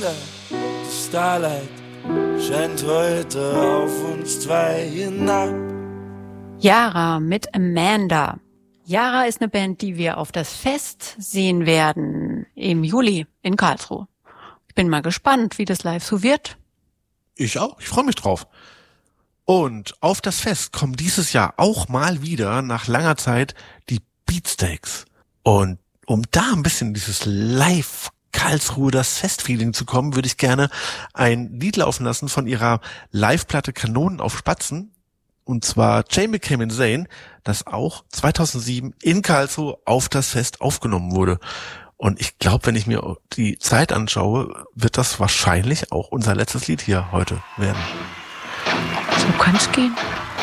das Starlight scheint heute auf uns zwei hinab. Yara mit Amanda. Yara ist eine Band, die wir auf das Fest sehen werden im Juli in Karlsruhe. Ich bin mal gespannt, wie das live so wird. Ich auch, ich freue mich drauf. Und auf das Fest kommen dieses Jahr auch mal wieder nach langer Zeit die Beatsteaks. Und um da ein bisschen dieses Live Karlsruhe, das Festfeeling zu kommen, würde ich gerne ein Lied laufen lassen von ihrer Live-Platte Kanonen auf Spatzen. Und zwar Jane Became Insane, das auch 2007 in Karlsruhe auf das Fest aufgenommen wurde. Und ich glaube, wenn ich mir die Zeit anschaue, wird das wahrscheinlich auch unser letztes Lied hier heute werden. So kann's gehen.